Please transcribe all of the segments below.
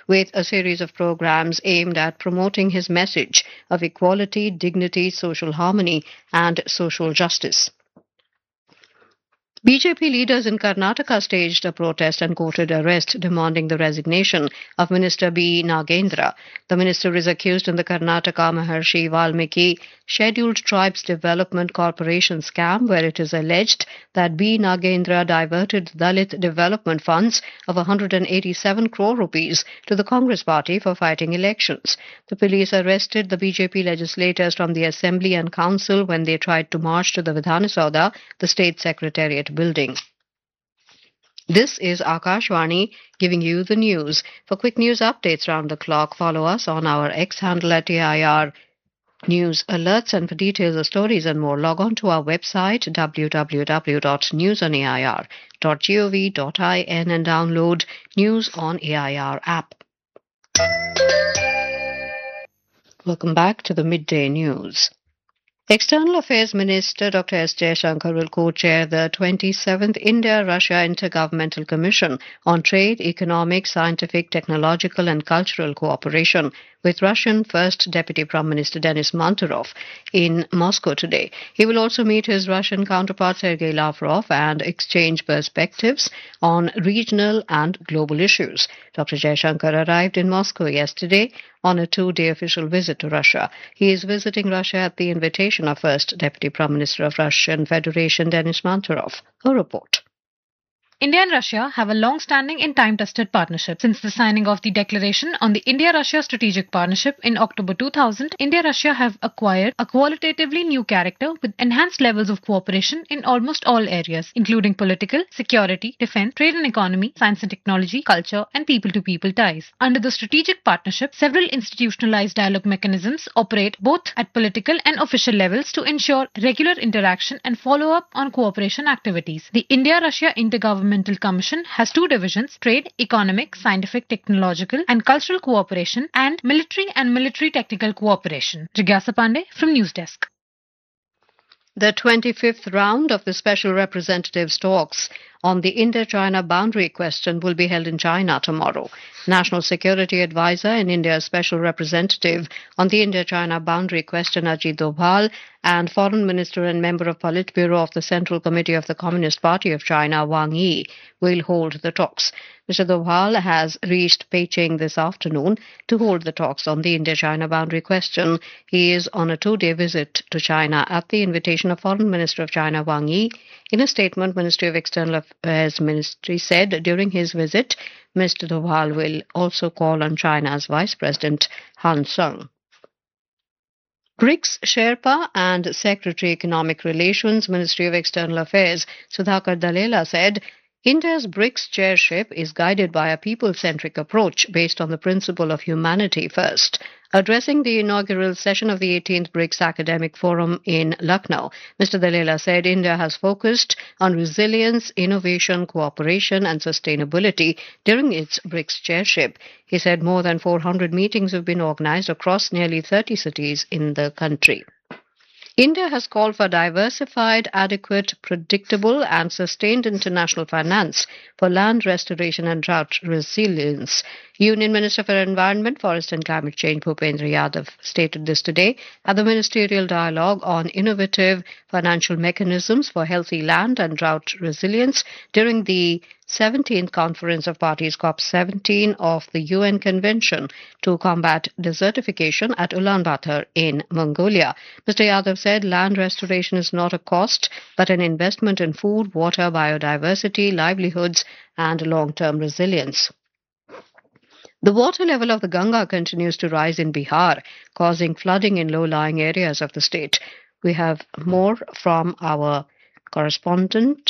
with a series of programs aimed at promoting his message of equality, dignity, social harmony, and social justice. BJP leaders in Karnataka staged a protest and courted arrest demanding the resignation of Minister B. Nagendra. The minister is accused in the Karnataka Maharshi Valmiki Scheduled Tribes Development Corporation scam, where it is alleged that B. Nagendra diverted Dalit development funds of 187 crore rupees to the Congress party for fighting elections. The police arrested the BJP legislators from the Assembly and Council when they tried to march to the Vidhana Saudha, the state secretariat building. This is Akashvani giving you the news. For quick news updates round the clock, follow us on our X handle at AIR News Alerts, and for details of stories and more, log on to our website www.newsonair.gov.in and download News on AIR app. Welcome back to the midday news. External Affairs Minister Dr. S. Jaishankar will co-chair the 27th India-Russia Intergovernmental Commission on Trade, Economic, Scientific, Technological and Cultural Cooperation with Russian First Deputy Prime Minister Denis Manturov in Moscow today. He will also meet his Russian counterpart Sergei Lavrov and exchange perspectives on regional and global issues. Dr. Jaishankar arrived in Moscow yesterday on a two-day official visit to Russia. He is visiting Russia at the invitation of First Deputy Prime Minister of Russian Federation Denis Manturov. A report. India and Russia have a long-standing and time-tested partnership. Since the signing of the declaration on the India-Russia Strategic Partnership in October 2000, India-Russia have acquired a qualitatively new character with enhanced levels of cooperation in almost all areas, including political, security, defense, trade and economy, science and technology, culture, and people-to-people ties. Under the strategic partnership, several institutionalized dialogue mechanisms operate both at political and official levels to ensure regular interaction and follow-up on cooperation activities. The India-Russia Intergovernmental Commission has two divisions: trade, economic, scientific, technological and cultural cooperation, and military technical cooperation. Jigyasa Pandey from News Desk. The 25th round of the Special Representatives' talks on the India-China boundary question will be held in China tomorrow. National Security Advisor and India's Special Representative on the India-China boundary question Ajit Doval and Foreign Minister and member of Politburo of the Central Committee of the Communist Party of China, Wang Yi, will hold the talks. Mr. Doval has reached Beijing this afternoon to hold the talks on the India-China boundary question. He is on a two-day visit to China at the invitation of Foreign Minister of China, Wang Yi. In a statement, Ministry of External Affairs Ministry said during his visit, Mr. Doval will also call on China's Vice President Han Sung. BRICS Sherpa and Secretary Economic Relations, Ministry of External Affairs, Sudhakar Dalela said, India's BRICS chairship is guided by a people-centric approach based on the principle of humanity first. Addressing the inaugural session of the 18th BRICS Academic Forum in Lucknow, Mr. Dalela said India has focused on resilience, innovation, cooperation and sustainability during its BRICS chairship. He said more than 400 meetings have been organized across nearly 30 cities in the country. India has called for diversified, adequate, predictable and sustained international finance for land restoration and drought resilience. Union Minister for Environment, Forest and Climate Change Bhupendra Yadav stated this today at the Ministerial Dialogue on Innovative Financial Mechanisms for Healthy Land and Drought Resilience during the 17th Conference of Parties COP17 of the UN Convention to Combat Desertification at Ulaanbaatar in Mongolia. Mr. Yadav said land restoration is not a cost but an investment in food, water, biodiversity, livelihoods and long-term resilience. The water level of the Ganga continues to rise in Bihar, causing flooding in low-lying areas of the state. We have more from our correspondent.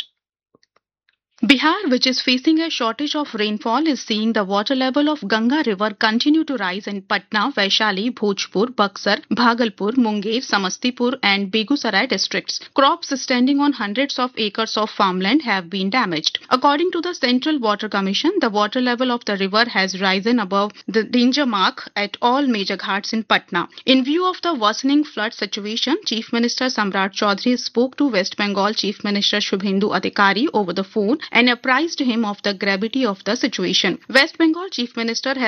Bihar, which is facing a shortage of rainfall, is seeing the water level of Ganga River continue to rise in Patna, Vaishali, Bhojpur, Buxar, Bhagalpur, Munger, Samastipur and Begusarai districts. Crops standing on hundreds of acres of farmland have been damaged. According to the Central Water Commission, the water level of the river has risen above the danger mark at all major ghats in Patna. In view of the worsening flood situation, Chief Minister Samrat Chaudhary spoke to West Bengal Chief Minister Shubhendu Adhikari over the phone and apprised him of the gravity of the situation. West Bengal Chief Minister has